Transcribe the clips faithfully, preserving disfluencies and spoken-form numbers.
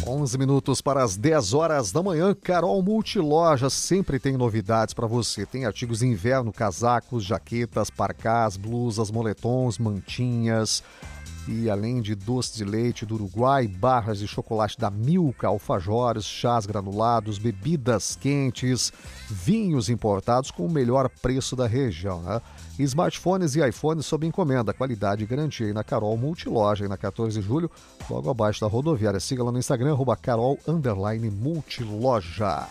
onze minutos para as dez horas da manhã. Carol Multiloja sempre tem novidades para você. Tem artigos de inverno, casacos, jaquetas, parcás, blusas, moletons, mantinhas. E além de doce de leite do Uruguai, barras de chocolate da Milka, alfajores, chás granulados, bebidas quentes, vinhos importados com o melhor preço da região, né? Smartphones e iPhones sob encomenda, qualidade e garantia aí na Carol Multiloja, aí na quatorze de julho, logo abaixo da rodoviária. Siga lá no Instagram, arroba Carol underline Multiloja.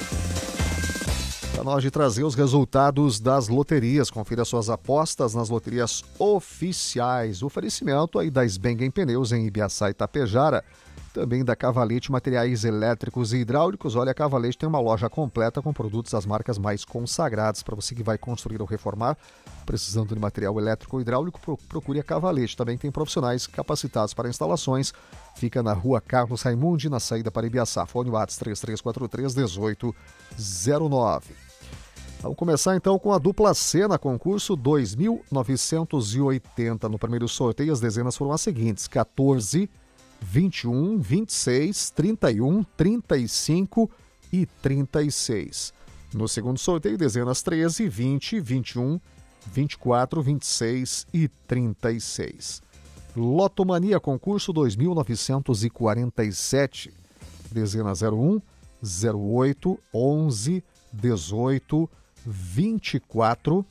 Para nós de trazer os resultados das loterias. Confira suas apostas nas loterias oficiais. O oferecimento aí da Sbengen Pneus em Ibiaçá e Tapejara. Também da Cavalete Materiais Elétricos e Hidráulicos. Olha, a Cavalete tem uma loja completa com produtos das marcas mais consagradas. Para você que vai construir ou reformar, precisando de material elétrico ou hidráulico, procure a Cavalete. Também tem profissionais capacitados para instalações. Fica na rua Carlos Raimundi, na saída para Ibiaçá. Fone WhatsApp três três quatro três, um oito zero nove. Vamos começar então com a dupla C na concurso dois mil novecentos e oitenta. No primeiro sorteio, as dezenas foram as seguintes: quatorze, vinte e um, vinte e seis, trinta e um, trinta e cinco e trinta e seis. No segundo sorteio, dezenas treze, vinte, vinte e um, vinte e quatro, vinte e seis e trinta e seis. Lotomania concurso dois mil novecentos e quarenta e sete. Dezenas zero um, zero oito, onze, dezoito, vinte e quatro,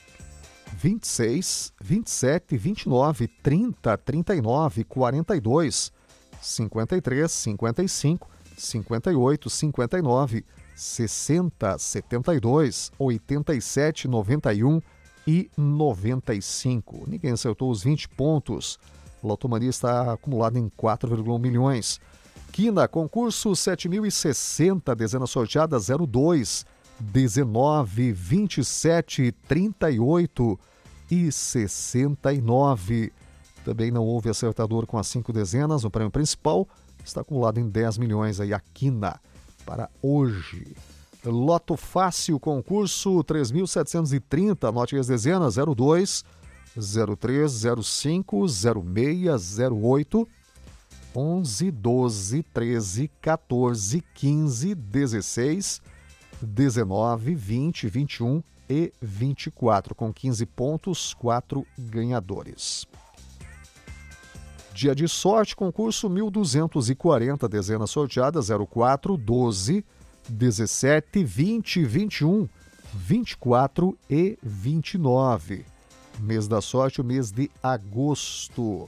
vinte e seis, vinte e sete, vinte e nove, trinta, trinta e nove, quarenta e dois, cinquenta e três, cinquenta e cinco, cinquenta e oito, cinquenta e nove, sessenta, setenta e dois, oitenta e sete, noventa e um e noventa e cinco. Ninguém acertou os vinte pontos. A Lotomania está acumulada em quatro vírgula um milhões. Quina, concurso sete mil e sessenta, dezena sorteada zero dois, dezenove, vinte e sete, trinta e oito e sessenta e nove. Também não houve acertador com as cinco dezenas. O prêmio principal está acumulado em dez milhões aí a Quina para hoje. Loto Fácil, concurso três mil setecentos e trinta, anote as dezenas zero dois, zero três, zero cinco, zero seis, zero oito, onze, doze, treze, quatorze, quinze, dezesseis, dezenove, vinte, vinte e um e vinte e quatro, com quinze pontos, quatro ganhadores. Dia de sorte, concurso mil duzentos e quarenta, dezenas sorteadas zero quatro, doze, dezessete, vinte, vinte e um, vinte e quatro e vinte e nove. Mês da sorte, o mês de agosto.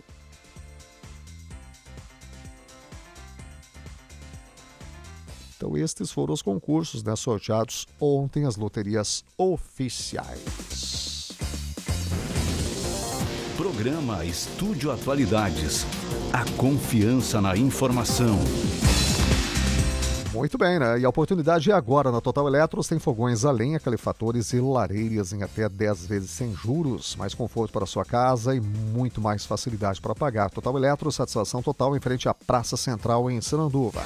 Então estes foram os concursos, né, sorteados ontem, as loterias oficiais. Programa Estúdio Atualidades. A confiança na informação. Muito bem, né? E a oportunidade é agora. Na Total Eletros tem fogões a lenha, calefatores e lareiras em até dez vezes sem juros, mais conforto para a sua casa e muito mais facilidade para pagar. Total Eletros, satisfação total em frente à Praça Central em Sananduva.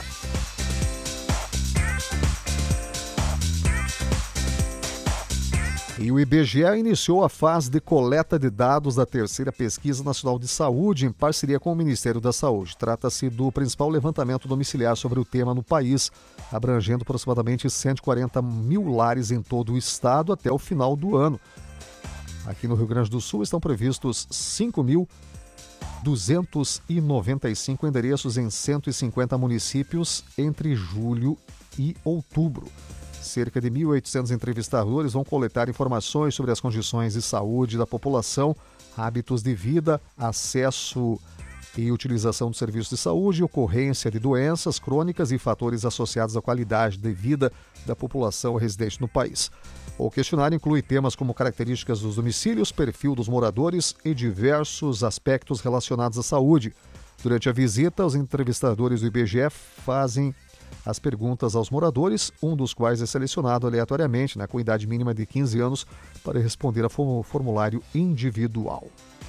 E o I B G E iniciou a fase de coleta de dados da terceira Pesquisa Nacional de Saúde em parceria com o Ministério da Saúde. Trata-se do principal levantamento domiciliar sobre o tema no país, abrangendo aproximadamente cento e quarenta mil lares em todo o estado até o final do ano. Aqui no Rio Grande do Sul estão previstos cinco mil duzentos e noventa e cinco endereços em cento e cinquenta municípios entre julho e outubro. Cerca de mil e oitocentos entrevistadores vão coletar informações sobre as condições de saúde da população, hábitos de vida, acesso e utilização do serviço de saúde, ocorrência de doenças crônicas e fatores associados à qualidade de vida da população residente no país. O questionário inclui temas como características dos domicílios, perfil dos moradores e diversos aspectos relacionados à saúde. Durante a visita, os entrevistadores do I B G E fazem as perguntas aos moradores, um dos quais é selecionado aleatoriamente, né, com idade mínima de quinze anos, para responder a formulário individual.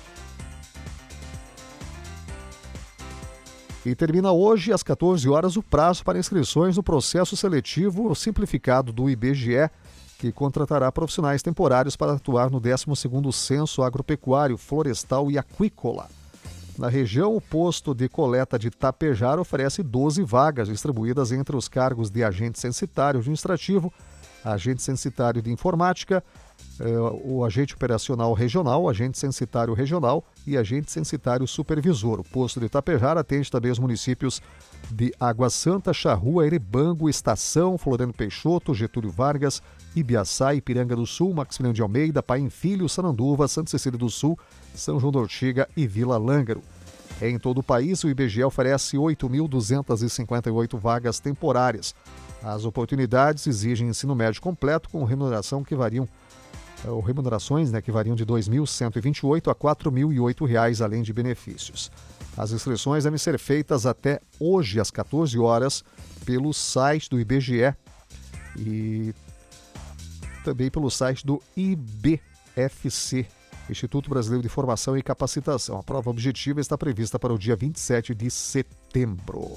E termina hoje, às quatorze horas, o prazo para inscrições no processo seletivo simplificado do I B G E, que contratará profissionais temporários para atuar no décimo segundo Censo Agropecuário, Florestal e Aquícola. Na região, o posto de coleta de Tapejara oferece doze vagas distribuídas entre os cargos de agente censitário administrativo, agente censitário de informática, eh, o agente operacional regional, agente censitário regional e agente censitário supervisor. O posto de Tapejara atende também os municípios de Água Santa, Charrua, Erebango, Estação, Floriano Peixoto, Getúlio Vargas, Ibiaçá, Ipiranga do Sul, Maximiliano de Almeida, Paim Filho, Sananduva, Santa Cecília do Sul, São João da Ortiga e Vila Lângaro. Em todo o país, o I B G E oferece oito mil duzentas e cinquenta e oito vagas temporárias. As oportunidades exigem ensino médio completo com remuneração que variam, ou remunerações né, que variam de dois mil cento e vinte e oito a quatro mil e oito reais, além de benefícios. As inscrições devem ser feitas até hoje, às quatorze horas, pelo site do I B G E e também pelo site do I B F C, Instituto Brasileiro de Formação e Capacitação. A prova objetiva está prevista para o dia vinte e sete de setembro.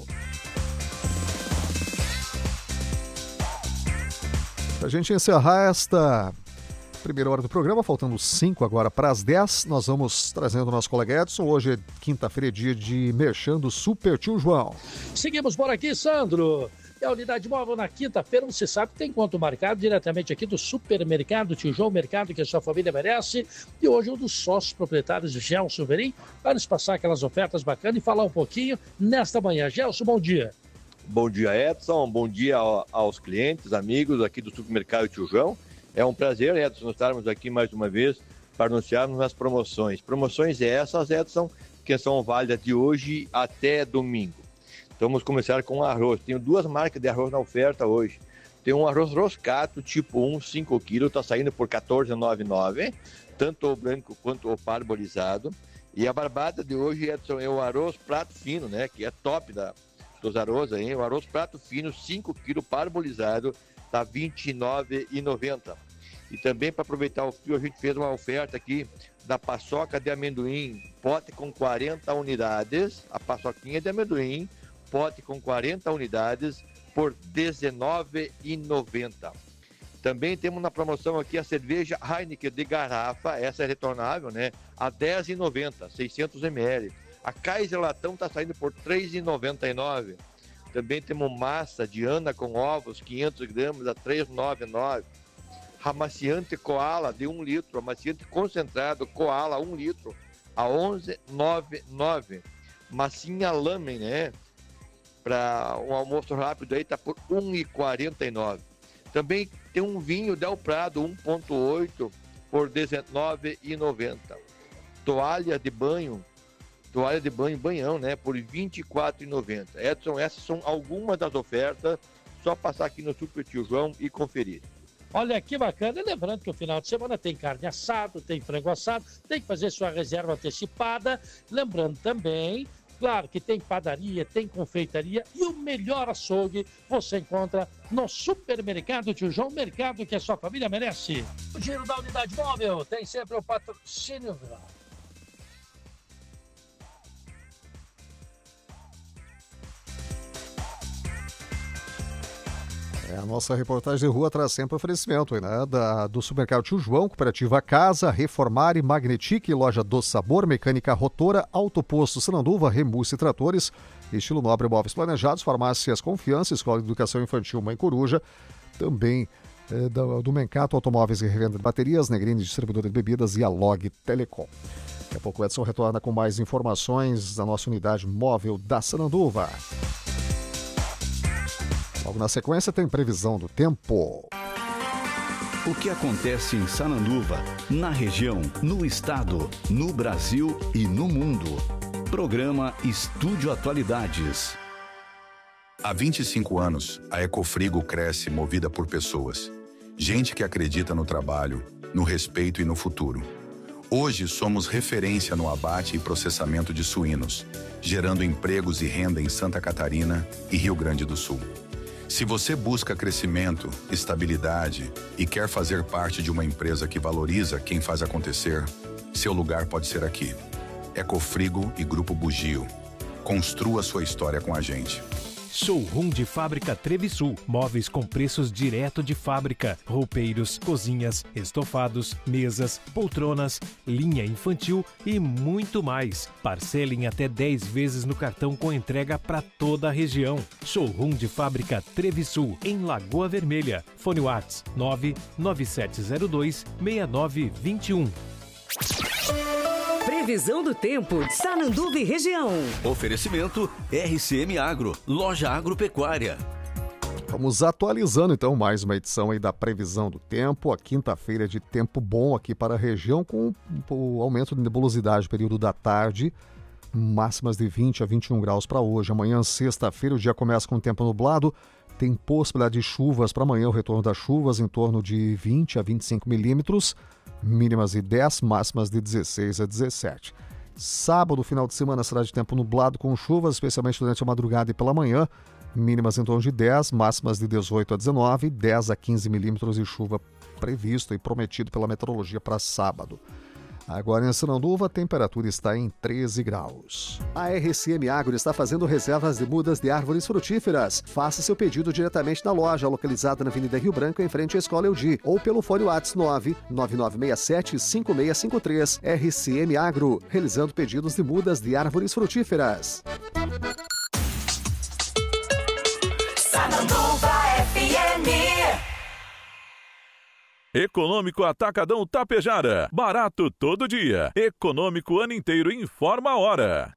Para a gente encerrar esta primeira hora do programa, faltando cinco agora para as dez, nós vamos trazendo o nosso colega Edson. Hoje é quinta-feira, dia de merchan do Super Tio João. Seguimos por aqui, Sandro. E a unidade móvel na quinta-feira, você sabe, tem encontro marcado diretamente aqui do Supermercado Tio João, mercado que a sua família merece. E hoje um dos sócios proprietários, Gelson Verim, vai nos passar aquelas ofertas bacanas e falar um pouquinho nesta manhã. Gelson, bom dia. Bom dia, Edson. Bom dia aos clientes, amigos aqui do Supermercado Tio João. É um prazer, Edson, estarmos aqui mais uma vez para anunciarmos as promoções. Promoções essas, Edson, que são válidas de hoje até domingo. Então vamos começar com arroz. Tenho duas marcas de arroz na oferta hoje. Tem um arroz roscato tipo um, cinco quilos, está saindo por quatorze reais e noventa e nove centavos, tanto o branco quanto o parbolizado. E a barbada de hoje, Edson, é o arroz prato fino, né? Que é top da, dos arroz aí. O arroz prato fino, cinco quilos, parbolizado, está vinte e nove reais e noventa centavos. E também para aproveitar o frio, a gente fez uma oferta aqui da paçoca de amendoim, pote com quarenta unidades, a paçoquinha de amendoim, pote com quarenta unidades por dezenove reais e noventa centavos. Também temos na promoção aqui a cerveja Heineken de garrafa, essa é retornável, né? A dez reais e noventa centavos, seiscentos mililitros. A Kaiser Latão está saindo por três reais e noventa e nove centavos. Também temos massa de Ana com ovos, quinhentos gramas, a três reais e noventa e nove centavos. Amaciante Koala de um litro, amaciante concentrado Koala um litro, a onze reais e noventa e nove centavos. Massinha Lamen, né? Para um almoço rápido aí tá por um real e quarenta e nove centavos. Também tem um vinho Del Prado um ponto oito por dezenove reais e noventa centavos. Toalha de banho, toalha de banho, banhão, né? Por vinte e quatro reais e noventa centavos. Edson, essas são algumas das ofertas. Só passar aqui no Super Tio João e conferir. Olha que bacana, e lembrando que o final de semana tem carne assada, tem frango assado, tem que fazer sua reserva antecipada. Lembrando também, claro, que tem padaria, tem confeitaria e o melhor açougue você encontra no Supermercado Tio João, mercado que a sua família merece. O giro da unidade móvel tem sempre o patrocínio. É, a nossa reportagem de rua traz sempre oferecimento né, da, do Supermercado Tio João, Cooperativa Casa, Reformar e Magnetique, Loja do Sabor, Mecânica Rotora, Autoposto Sananduva, Remusse Tratores, Estilo Nobre Móveis Planejados, Farmácias Confiança, Escola de Educação Infantil Mãe Coruja, também é, do, do Mencato Automóveis e Revenda de Baterias, Negrini Distribuidora de Bebidas e a Log Telecom. Daqui a pouco o Edson retorna com mais informações da nossa unidade móvel da Sananduva. Logo na sequência tem previsão do tempo. O que acontece em Sananduva, na região, no estado, no Brasil e no mundo. Programa Estúdio Atualidades. Há vinte e cinco anos, a Ecofrigo cresce movida por pessoas. Gente que acredita no trabalho, no respeito e no futuro. Hoje somos referência no abate e processamento de suínos, gerando empregos e renda em Santa Catarina e Rio Grande do Sul. Se você busca crescimento, estabilidade e quer fazer parte de uma empresa que valoriza quem faz acontecer, seu lugar pode ser aqui. Ecofrigo e Grupo Bugio. Construa sua história com a gente. Showroom de Fábrica Trevisul. Móveis com preços direto de fábrica. Roupeiros, cozinhas, estofados, mesas, poltronas, linha infantil e muito mais. Parcela em até dez vezes no cartão com entrega para toda a região. Showroom de Fábrica Trevisul, em Lagoa Vermelha. Fone WhatsApp nove nove sete zero dois seis nove dois um. Previsão do tempo, Sananduva e região. Oferecimento R C M Agro, loja agropecuária. Vamos atualizando então mais uma edição aí da previsão do tempo. A quinta-feira é de tempo bom aqui para a região, com o aumento de nebulosidade no período da tarde, máximas de vinte a vinte e um graus para hoje. Amanhã, sexta-feira, o dia começa com tempo nublado. Tem possibilidade de chuvas para amanhã, o retorno das chuvas em torno de vinte a vinte e cinco milímetros, mínimas de dez, máximas de dezesseis a dezessete. Sábado, final de semana, será de tempo nublado com chuvas, especialmente durante a madrugada e pela manhã, mínimas em torno de dez, máximas de dezoito a dezenove, dez a quinze milímetros de chuva previsto e prometido pela meteorologia para sábado. Agora em Sananduva, a temperatura está em treze graus. A R C M Agro está fazendo reservas de mudas de árvores frutíferas. Faça seu pedido diretamente na loja, localizada na Avenida Rio Branco, em frente à Escola Eudi, ou pelo fone WhatsApp nove nove nove seis sete cinco seis cinco três. R C M Agro, realizando pedidos de mudas de árvores frutíferas. Sananduva F M. Econômico Atacadão Tapejara. Barato todo dia. Econômico o ano inteiro. Informa a hora.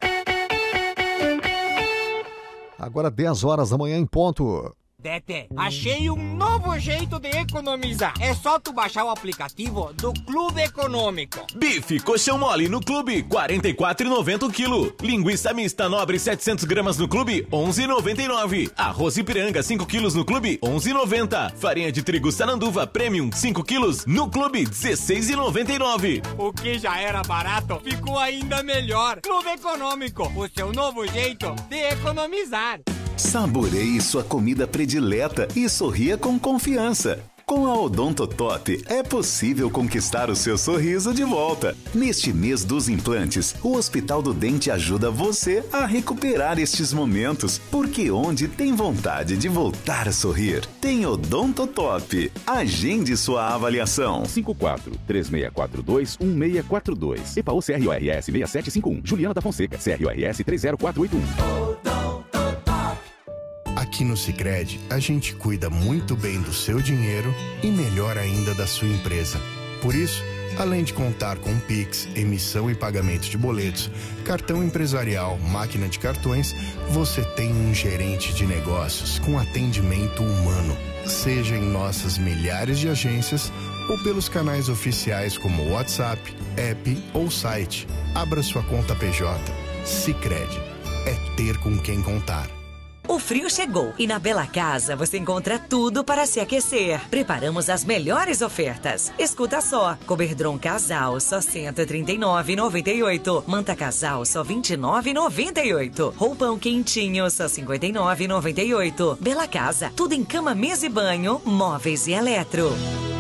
Agora dez horas da manhã em ponto. Tete, achei um novo jeito de economizar. É só tu baixar o aplicativo do Clube Econômico. Bife coxão mole no Clube, quarenta e quatro reais e noventa centavos o quilo. Linguiça mista nobre setecentas gramas no Clube, onze reais e noventa e nove centavos. Arroz Ipiranga cinco quilos no Clube, onze reais e noventa centavos. Farinha de trigo Sananduva Premium cinco quilos no Clube, dezesseis reais e noventa e nove centavos. O que já era barato ficou ainda melhor. Clube Econômico, o seu novo jeito de economizar. Saboreie sua comida predileta e sorria com confiança. Com a Odontotop é possível conquistar o seu sorriso de volta. Neste mês dos implantes, o Hospital do Dente ajuda você a recuperar estes momentos, porque onde tem vontade de voltar a sorrir, tem Odontotop. Agende sua avaliação. cinco quatro três seis quatro dois um seis quatro dois. E P A U C R O R S seis sete cinco um. Juliana da Fonseca, C R O R S três zero quatro oito um. Aqui no Sicredi, a gente cuida muito bem do seu dinheiro e melhor ainda da sua empresa. Por isso, além de contar com Pix, emissão e pagamento de boletos, cartão empresarial, máquina de cartões, você tem um gerente de negócios com atendimento humano, seja em nossas milhares de agências ou pelos canais oficiais como WhatsApp, app ou site. Abra sua conta P J. Sicredi. É ter com quem contar. O frio chegou e na Bela Casa você encontra tudo para se aquecer. Preparamos as melhores ofertas. Escuta só, Coberdron Casal só cento e trinta e nove reais e noventa e oito centavos. Manta Casal só vinte e nove reais e noventa e oito centavos. Roupão quentinho só cinquenta e nove reais e noventa e oito centavos. Bela Casa, tudo em cama, mesa e banho, móveis e eletro.